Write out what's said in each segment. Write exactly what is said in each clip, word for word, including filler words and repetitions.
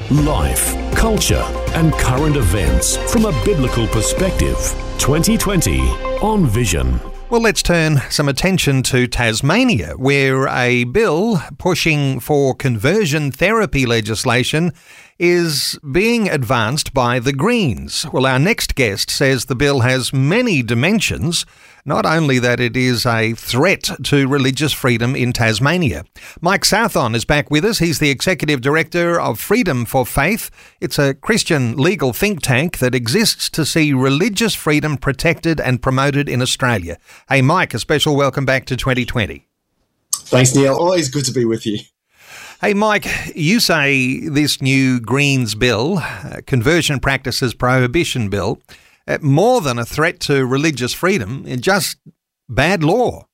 Life, culture, and current events from a biblical perspective. twenty twenty on Vision. Well, let's turn some attention to Tasmania, where a bill pushing for conversion therapy legislation is being advanced by the Greens. Well, our next guest says the bill has many dimensions, not only that it is a threat to religious freedom in Tasmania. Mike Southon is back with us. He's the Executive Director of Freedom for Faith. It's a Christian legal think tank that exists to see religious freedom protected and promoted in Australia. Hey, Mike, a special welcome back to twenty twenty. Thanks, Neil. Always good to be with you. Hey, Mike, you say this new Greens bill, uh, Conversion Practices Prohibition Bill, uh, more than a threat to religious freedom, it's just bad law.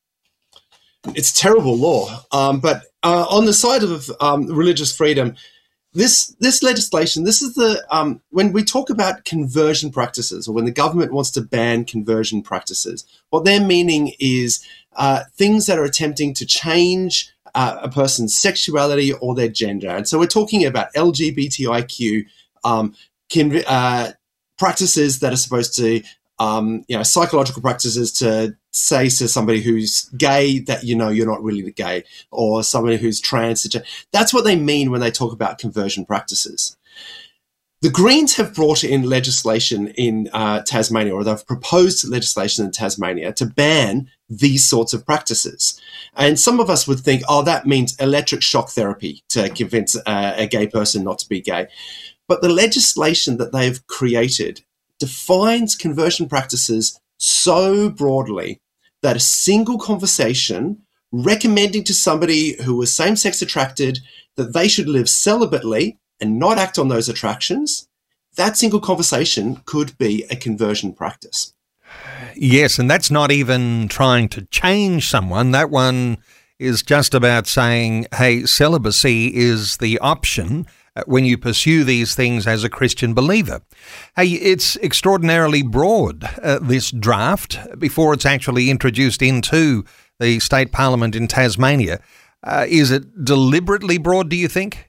It's terrible law. Um, but uh, on the side of um, religious freedom, this this legislation, this is the, um, when we talk about conversion practices, or when the government wants to ban conversion practices, what they're meaning is uh, things that are attempting to change Uh, a person's sexuality or their gender. And so we're talking about L G B T I Q um, can, uh, practices that are supposed to, um, you know, psychological practices to say to somebody who's gay that, you know, you're not really gay, or somebody who's trans. That's what they mean when they talk about conversion practices. The Greens have brought in legislation in uh, Tasmania, or they've proposed legislation in Tasmania to ban these sorts of practices. And some of us would think, oh, that means electric shock therapy to convince uh, a gay person not to be gay. But the legislation that they've created defines conversion practices so broadly that a single conversation recommending to somebody who was same-sex attracted that they should live celibately and not act on those attractions, that single conversation could be a conversion practice. Yes, and that's not even trying to change someone. That one is just about saying, hey, celibacy is the option when you pursue these things as a Christian believer. Hey, it's extraordinarily broad, uh, this draft, before it's actually introduced into the state parliament in Tasmania. Uh, is it deliberately broad, do you think?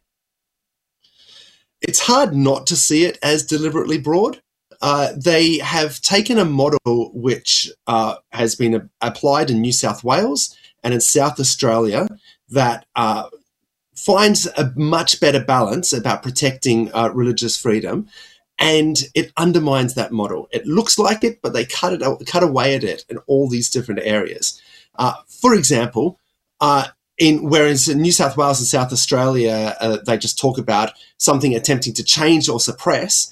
It's hard not to see it as deliberately broad. Uh, they have taken a model which uh, has been a- applied in New South Wales and in South Australia that uh, finds a much better balance about protecting uh, religious freedom, and it undermines that model. It looks like it, but they cut it cut away at it in all these different areas. Uh, for example, uh, In, whereas in New South Wales and South Australia, uh, they just talk about something attempting to change or suppress.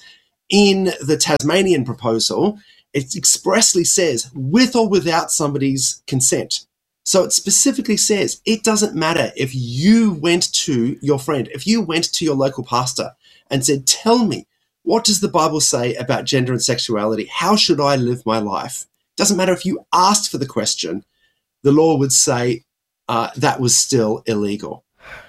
In the Tasmanian proposal, it expressly says with or without somebody's consent. So it specifically says it doesn't matter if you went to your friend, if you went to your local pastor and said, tell me, what does the Bible say about gender and sexuality? How should I live my life? It doesn't matter if you asked for the question. The law would say, Uh, that was still illegal.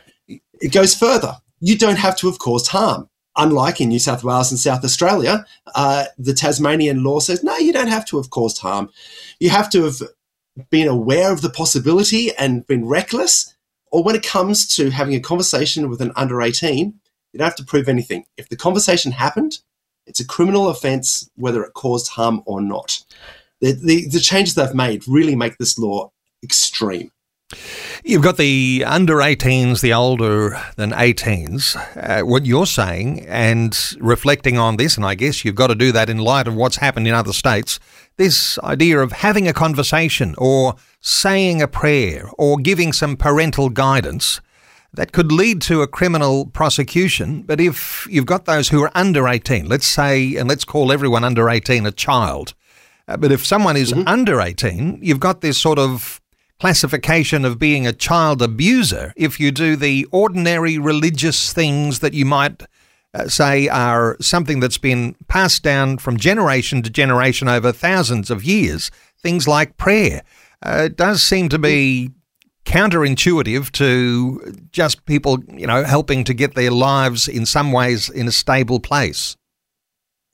It goes further. You don't have to have caused harm. Unlike in New South Wales and South Australia, uh, the Tasmanian law says, no, you don't have to have caused harm. You have to have been aware of the possibility and been reckless, or when it comes to having a conversation with an under eighteen, you don't have to prove anything. If the conversation happened, it's a criminal offence whether it caused harm or not. The, the, the changes they've made really make this law extreme. You've got the under eighteens, the older than eighteens. Uh, what you're saying, and reflecting on this, and I guess you've got to do that in light of what's happened in other states, this idea of having a conversation or saying a prayer or giving some parental guidance, that could lead to a criminal prosecution. But if you've got those who are under eighteen, let's say, and let's call everyone under eighteen a child, uh, but if someone is mm-hmm. under eighteen, you've got this sort of classification of being a child abuser if you do the ordinary religious things that you might uh, say are something that's been passed down from generation to generation over thousands of years, things like prayer. Uh, it does seem to be counterintuitive to just people, you know, helping to get their lives in some ways in a stable place.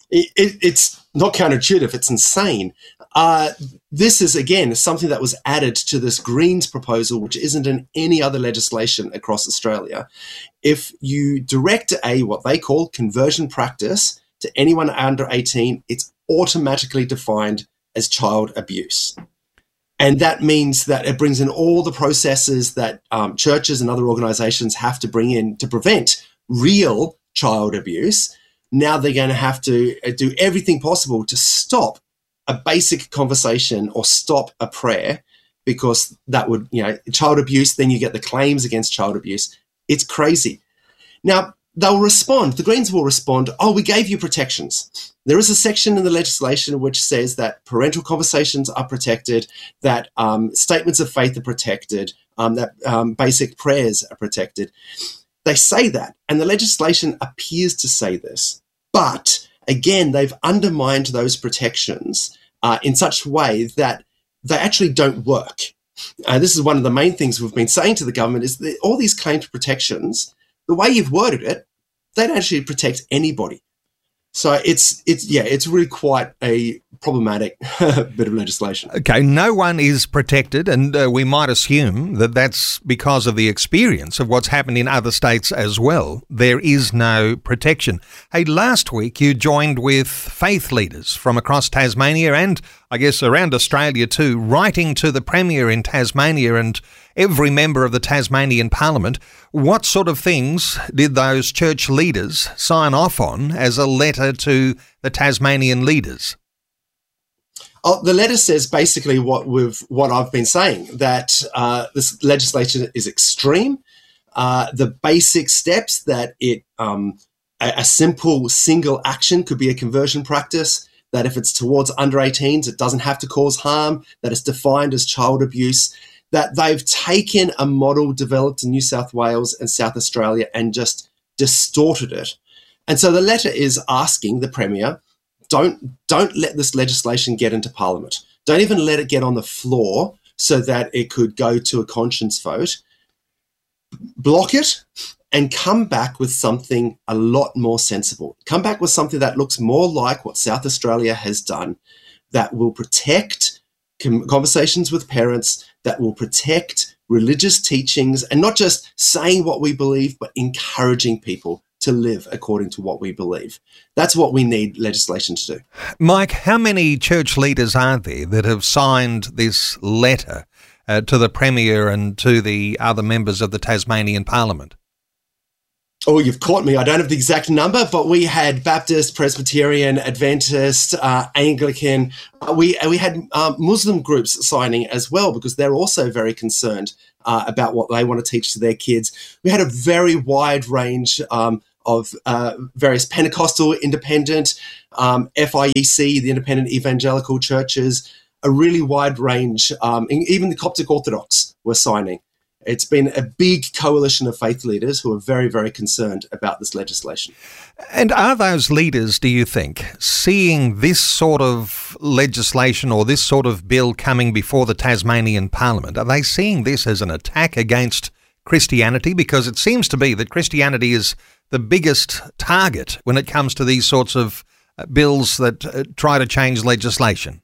It, it, it's not counterintuitive, it's insane. Uh, this is, again, something that was added to this Greens proposal, which isn't in any other legislation across Australia. If you direct a, what they call conversion practice to anyone under eighteen, it's automatically defined as child abuse. And that means that it brings in all the processes that um, churches and other organizations have to bring in to prevent real child abuse. Now they're going to have to do everything possible to stop a basic conversation or stop a prayer, because that would, you know, child abuse, then you get the claims against child abuse. It's crazy. Now, they'll respond, the Greens will respond, oh, we gave you protections. There is a section in the legislation which says that parental conversations are protected, that um, statements of faith are protected, um, that um, basic prayers are protected. They say that, and the legislation appears to say this. But, again, they've undermined those protections uh, in such a way that they actually don't work. Uh, this is one of the main things we've been saying to the government, is that all these claimed protections, the way you've worded it, they don't actually protect anybody. So it's, it's yeah, it's really quite a problematic bit of legislation. Okay, no one is protected, and uh, we might assume that that's because of the experience of what's happened in other states as well. There is no protection. Hey, last week you joined with faith leaders from across Tasmania and I guess around Australia too, writing to the Premier in Tasmania and every member of the Tasmanian Parliament. What sort of things did those church leaders sign off on as a letter to the Tasmanian leaders? Oh, the letter says basically what we've, what I've been saying, that uh, this legislation is extreme. Uh, the basic steps that it, um, a, a simple single action could be a conversion practice, that if it's towards under eighteens, it doesn't have to cause harm, that it's defined as child abuse, that they've taken a model developed in New South Wales and South Australia and just distorted it. And so the letter is asking the Premier, don't, don't let this legislation get into Parliament. Don't even let it get on the floor so that it could go to a conscience vote. Block it and come back with something a lot more sensible. Come back with something that looks more like what South Australia has done, that will protect conversations with parents, that will protect religious teachings, and not just saying what we believe, but encouraging people to live according to what we believe. That's what we need legislation to do. Mike, how many church leaders are there that have signed this letter uh, to the Premier and to the other members of the Tasmanian Parliament? Oh, you've caught me. I don't have the exact number, but we had Baptist, Presbyterian, Adventist, uh, Anglican. Uh, we we had uh, Muslim groups signing as well, because they're also very concerned uh, about what they want to teach to their kids. We had a very wide range um, of uh, various Pentecostal, independent, um, F I E C, the independent evangelical churches, a really wide range. Um, even the Coptic Orthodox were signing. It's been a big coalition of faith leaders who are very, very concerned about this legislation. And are those leaders, do you think, seeing this sort of legislation or this sort of bill coming before the Tasmanian Parliament, are they seeing this as an attack against Christianity? Because it seems to be that Christianity is the biggest target when it comes to these sorts of bills that uh, try to change legislation.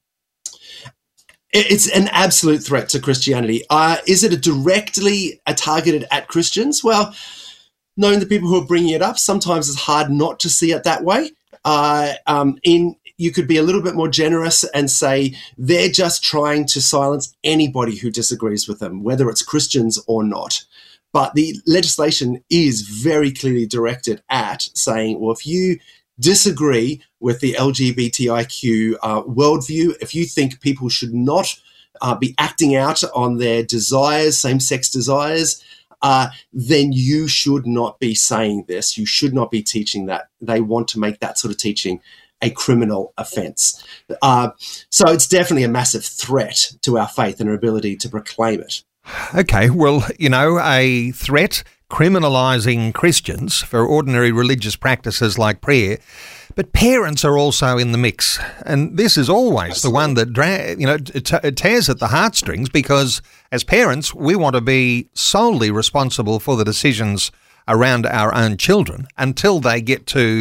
It's an absolute threat to Christianity. Uh, is it a directly uh, targeted at Christians? Well, knowing the people who are bringing it up, sometimes it's hard not to see it that way. Uh, um, in you could be a little bit more generous and say they're just trying to silence anybody who disagrees with them, whether it's Christians or not. But the legislation is very clearly directed at saying, well, if you disagree with the L G B T I Q uh, worldview, if you think people should not uh, be acting out on their desires, same-sex desires, uh, then you should not be saying this. You should not be teaching that. They want to make that sort of teaching a criminal offence. Uh, so it's definitely a massive threat to our faith and our ability to proclaim it. Okay, well, you know, a threat criminalising Christians for ordinary religious practices like prayer, but parents are also in the mix, and this is always Absolutely. the one that dra- you know it, it tears at the heartstrings, because as parents we want to be solely responsible for the decisions around our own children until they get to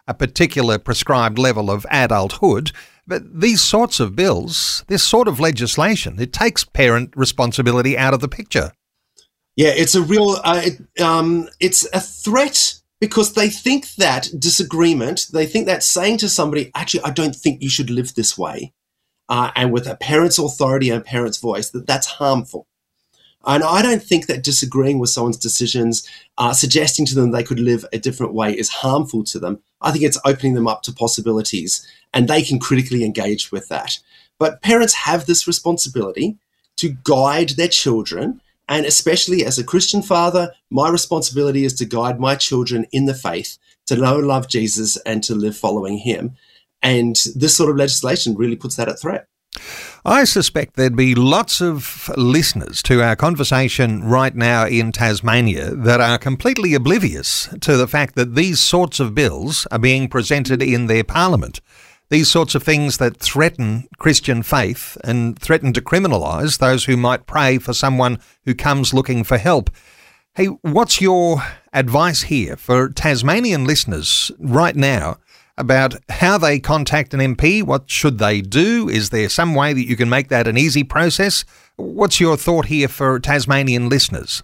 a particular prescribed level of adulthood. But these sorts of bills, this sort of legislation, it takes parent responsibility out of the picture. Yeah, it's a real, uh, it, um, it's a threat because they think that disagreement, they think that saying to somebody, actually, I don't think you should live this way, uh, and with a parent's authority and a parent's voice, that that's harmful. And I don't think that disagreeing with someone's decisions, uh, suggesting to them they could live a different way is harmful to them. I think it's opening them up to possibilities, and they can critically engage with that. But parents have this responsibility to guide their children, and especially as a Christian father, my responsibility is to guide my children in the faith, to know and love Jesus and to live following him. And this sort of legislation really puts that at threat. I suspect there'd be lots of listeners to our conversation right now in Tasmania that are completely oblivious to the fact that these sorts of bills are being presented in their parliament. These sorts of things that threaten Christian faith and threaten to criminalise those who might pray for someone who comes looking for help. Hey, what's your advice here for Tasmanian listeners right now about how they contact an M P? What should they do? Is there some way that you can make that an easy process? What's your thought here for Tasmanian listeners?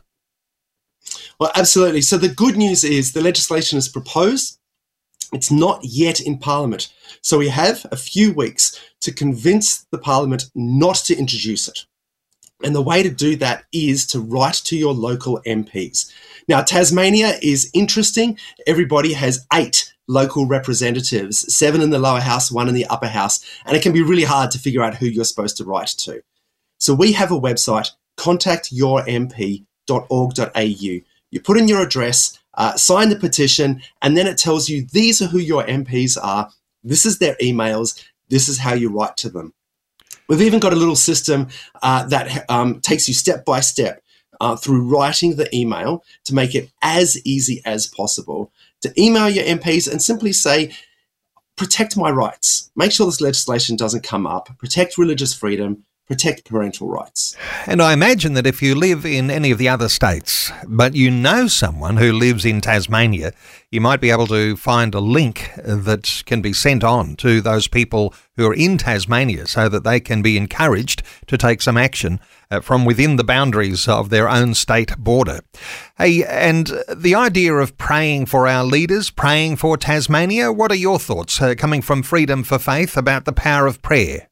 Well, absolutely. So the good news is the legislation is proposed. It's not yet in Parliament. So we have a few weeks to convince the Parliament not to introduce it. And the way to do that is to write to your local M Ps. Now, Tasmania is interesting. Everybody has eight local representatives, seven in the lower house, one in the upper house, and it can be really hard to figure out who you're supposed to write to. So we have a website, contact your m p dot org dot a u. You put in your address, uh, sign the petition, and then it tells you these are who your M Ps are, this is their emails, this is how you write to them. We've even got a little system uh, that um, takes you step by step uh, through writing the email to make it as easy as possible to email your M Ps and simply say, protect my rights. Make sure this legislation doesn't come up. Protect religious freedom. Protect parental rights. And I imagine that if you live in any of the other states, but you know someone who lives in Tasmania, you might be able to find a link that can be sent on to those people who are in Tasmania so that they can be encouraged to take some action uh, from within the boundaries of their own state border. Hey, and the idea of praying for our leaders, praying for Tasmania, what are your thoughts uh, coming from Freedom for Faith about the power of prayer?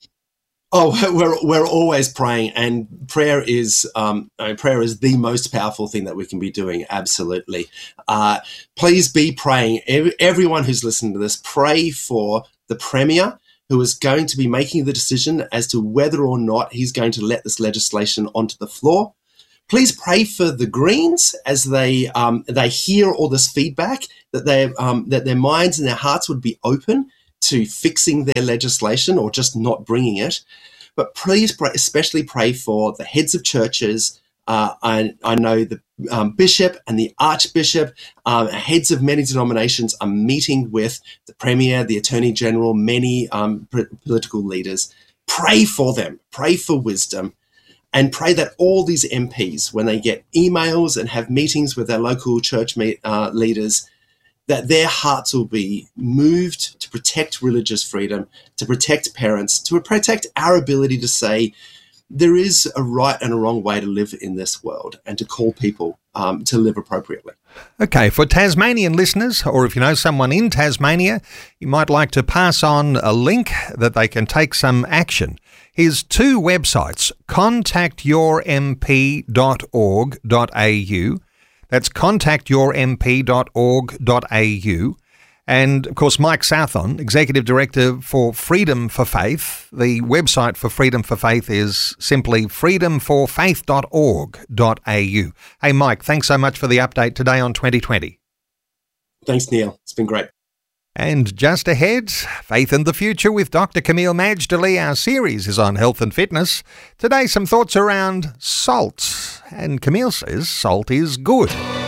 Oh, we're we're always praying, and prayer is um, I mean, prayer is the most powerful thing that we can be doing. Absolutely, uh, please be praying. Every, everyone who's listening to this, pray for the Premier, who is going to be making the decision as to whether or not he's going to let this legislation onto the floor. Please pray for the Greens as they um, they hear all this feedback, that they um, that their minds and their hearts would be open to fixing their legislation or just not bringing it. But please pray, especially pray for the heads of churches. Uh, I, I know the um, bishop and the archbishop, um, heads of many denominations are meeting with the Premier, the Attorney General, many um, political leaders. Pray for them, pray for wisdom, and pray that all these M Ps, when they get emails and have meetings with their local church meet, uh, leaders, that their hearts will be moved to protect religious freedom, to protect parents, to protect our ability to say there is a right and a wrong way to live in this world, and to call people um, to live appropriately. Okay, for Tasmanian listeners, or if you know someone in Tasmania, you might like to pass on a link that they can take some action. Here's two websites, contact your m p dot org dot a u. That's contact your m p dot org dot a u. And, of course, Mike Southon, Executive Director for Freedom for Faith. The website for Freedom for Faith is simply freedom for faith dot org dot a u. Hey, Mike, thanks so much for the update today on twenty twenty. Thanks, Neil. It's been great. And just ahead, Faith in the Future with Doctor Camille Majdali. Our series is on health and fitness. Today, some thoughts around salt. And Camille says salt is good.